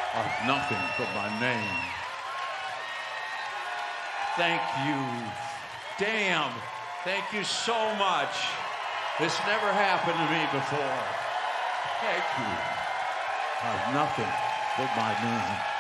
of nothing but my name. Thank you. Damn. Thank you so much. This never happened to me before. Thank you. Of nothing but my name.